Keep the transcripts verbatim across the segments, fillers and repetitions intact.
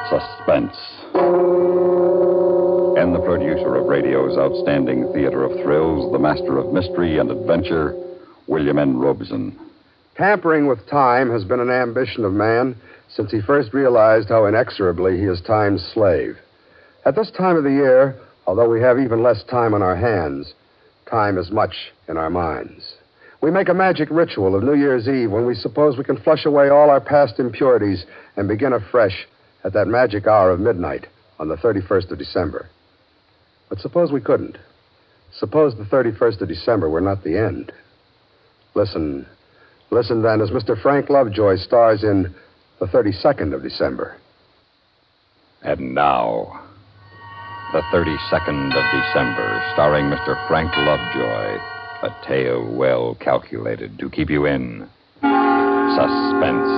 Suspense. And the producer of radio's outstanding theater of thrills, the master of mystery and adventure, William N. Robson. Tampering with time has been an ambition of man since he first realized how inexorably he is time's slave. At this time of the year, although we have even less time on our hands, time is much in our minds. We make a magic ritual of New Year's Eve when we suppose we can flush away all our past impurities and begin afresh at that magic hour of midnight on the thirty-first of December. But suppose we couldn't. Suppose the thirty-first of December were not the end. Listen, listen then as Mister Frank Lovejoy stars in The thirty-second of December. And now, The thirty-second of December, starring Mister Frank Lovejoy. A tale well calculated to keep you in suspense.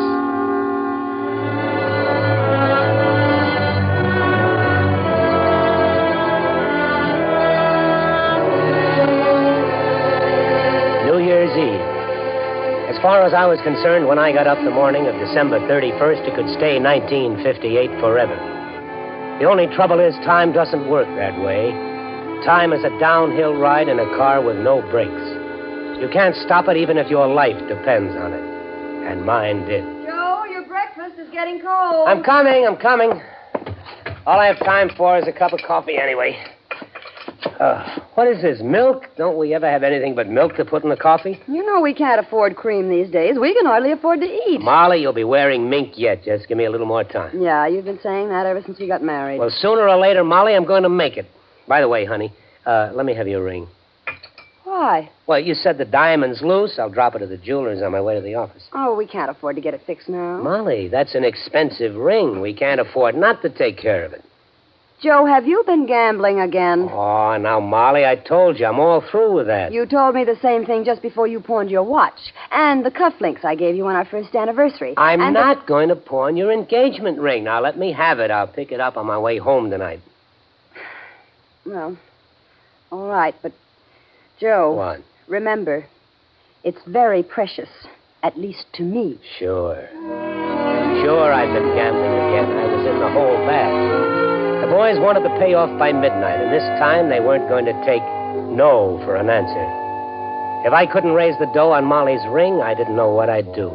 New Year's Eve. As far as I was concerned, when I got up the morning of December thirty-first, it could stay nineteen fifty-eight forever. The only trouble is time doesn't work that way. Time is a downhill ride in a car with no brakes. You can't stop it even if your life depends on it. And mine did. Joe, your breakfast is getting cold. I'm coming, I'm coming. All I have time for is a cup of coffee anyway. Uh, what is this, milk? Don't we ever have anything but milk to put in the coffee? You know we can't afford cream these days. We can hardly afford to eat. Molly, you'll be wearing mink yet. Just give me a little more time. Yeah, you've been saying that ever since we got married. Well, sooner or later, Molly, I'm going to make it. By the way, honey, uh, let me have your ring. Why? Well, you said the diamond's loose. I'll drop it at the jeweler's on my way to the office. Oh, we can't afford to get it fixed now. Molly, that's an expensive ring. We can't afford not to take care of it. Joe, have you been gambling again? Oh, now, Molly, I told you, I'm all through with that. You told me the same thing just before you pawned your watch. And the cufflinks I gave you on our first anniversary. I'm and not the... going to pawn your engagement ring. Now, let me have it. I'll pick it up on my way home tonight. Well, all right, but, Joe... What? Remember, it's very precious, at least to me. Sure. Sure, I've been gambling again. I was in the hole bad. The boys wanted to pay off by midnight, and this time they weren't going to take no for an answer. If I couldn't raise the dough on Molly's ring, I didn't know what I'd do.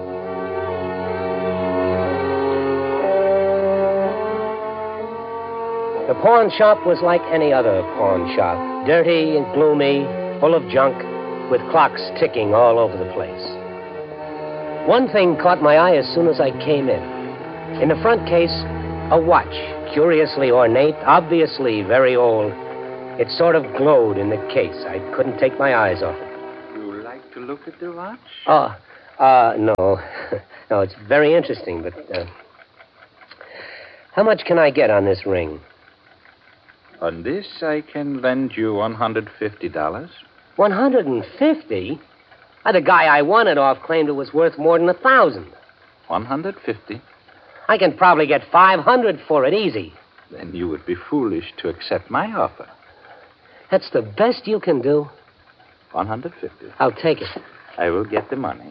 The pawn shop was like any other pawn shop. Dirty and gloomy, full of junk, with clocks ticking all over the place. One thing caught my eye as soon as I came in. In the front case, a watch, curiously ornate, obviously very old. It sort of glowed in the case. I couldn't take my eyes off it. You like to look at the watch? Oh, uh, no. No, it's very interesting, but, uh... how much can I get on this ring? On this, I can lend you one hundred fifty dollars. one hundred fifty? Uh, the guy I won it off claimed it was worth more than a thousand. one hundred fifty? I can probably get five hundred for it, easy. Then you would be foolish to accept my offer. That's the best you can do? one hundred fifty. I'll take it. I will get the money.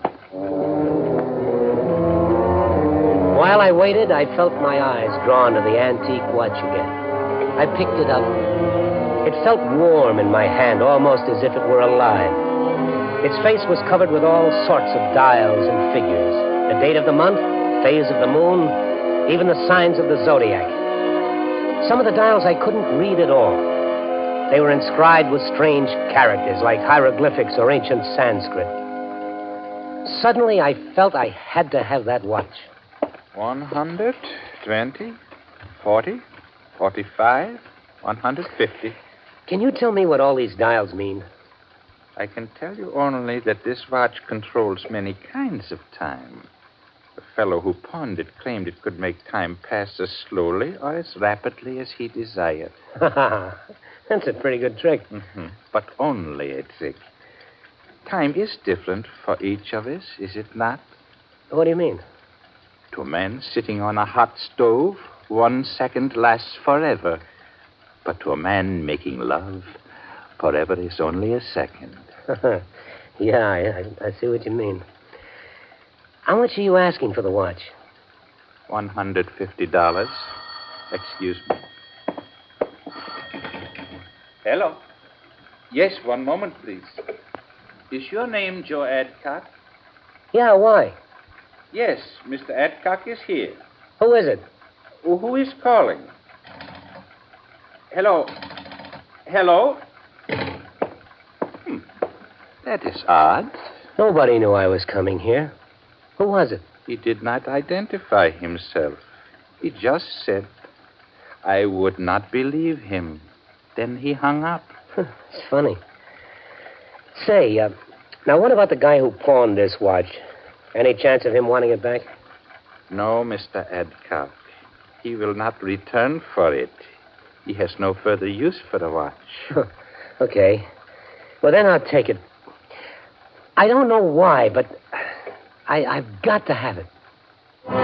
While I waited, I felt my eyes drawn to the antique watch again. I picked it up. It felt warm in my hand, almost as if it were alive. Its face was covered with all sorts of dials and figures. The date of the month, phase of the moon, even the signs of the zodiac. Some of the dials I couldn't read at all. They were inscribed with strange characters, like hieroglyphics or ancient Sanskrit. Suddenly, I felt I had to have that watch. one hundred, twenty, forty, forty-five, one hundred fifty. Can you tell me what all these dials mean? I can tell you only that this watch controls many kinds of time. The fellow who pawned it claimed it could make time pass as slowly or as rapidly as he desired. That's a pretty good trick. Mm-hmm. But only a trick. Time is different for each of us, is it not? What do you mean? To men sitting on a hot stove, one second lasts forever. But to a man making love, forever is only a second. Yeah, I, I, I see what you mean. How much are you asking for the watch? one hundred fifty dollars. Excuse me. Hello. Yes, one moment, please. Is your name Joe Adcock? Yeah, why? Yes, Mister Adcock is here. Who is it? Oh, who is calling? Hello. Hello? Hmm. That is odd. Nobody knew I was coming here. Who was it? He did not identify himself. He just said, I would not believe him. Then he hung up. It's funny. Say, uh, now what about the guy who pawned this watch? Any chance of him wanting it back? No, Mister Adcock. He will not return for it. He has no further use for the watch. Okay. Well, then I'll take it. I don't know why, but I, I've got to have it.